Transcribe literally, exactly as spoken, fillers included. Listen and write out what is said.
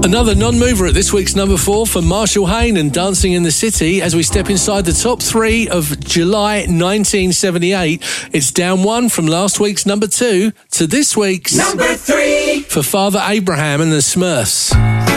Another non-mover at this week's number four for Marshall Hain and Dancing in the City as we step inside the top three of July nineteen seventy-eight. It's down one from last week's number two to this week's number three for Father Abraham and the Smurfs.